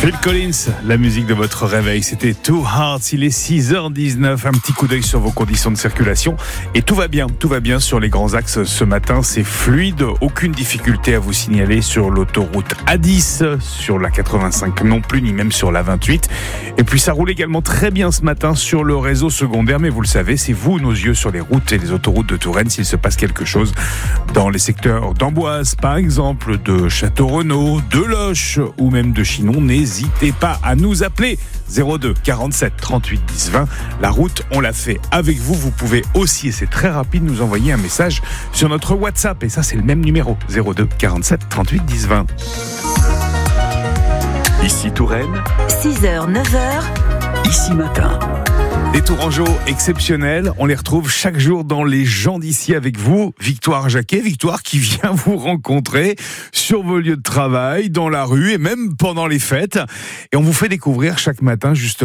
Phil Collins, la musique de votre réveil, c'était Two Hearts. Il est 6h19, un petit coup d'œil sur vos conditions de circulation. Et tout va bien sur les grands axes ce matin, c'est fluide, aucune difficulté à vous signaler sur l'autoroute A10, sur la 85 non plus, ni même sur la 28. Et puis ça roule également très bien ce matin sur le réseau secondaire, mais vous le savez, c'est vous, nos yeux sur les routes et les autoroutes de Touraine, s'il se passe quelque chose dans les secteurs d'Amboise, par exemple, de Château-Renaud, de Loches ou même de Chinon. N'hésitez pas à nous appeler 02 47 38 10 20. La route, on l'a fait avec vous. Vous pouvez aussi, et c'est très rapide, nous envoyer un message sur notre WhatsApp. Et ça, c'est le même numéro, 02 47 38 10 20. Ici Touraine, 6h, 9h, ici matin. Des Tourangeaux exceptionnels, on les retrouve chaque jour dans Les gens d'ici avec vous. Victoire Jacquet, Victoire qui vient vous rencontrer sur vos lieux de travail, dans la rue et même pendant les fêtes. Et on vous fait découvrir chaque matin justement